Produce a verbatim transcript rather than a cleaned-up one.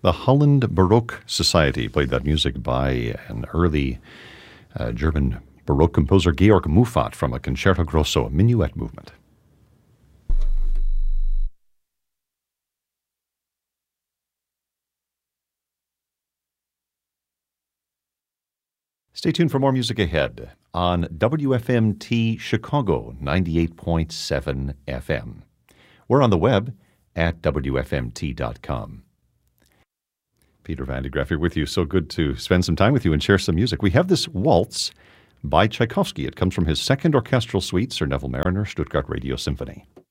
The Holland Baroque Society played that music by an early uh, German Baroque composer, Georg Muffat, from a Concerto Grosso, a minuet movement. Stay tuned for more music ahead on W F M T Chicago, ninety-eight point seven F M. We're on the web at W F M T dot com. Peter Van de Graaff here with you. So good to spend some time with you and share some music. We have this waltz by Tchaikovsky. It comes from his second orchestral suite, Sir Neville Mariner, Stuttgart Radio Symphony.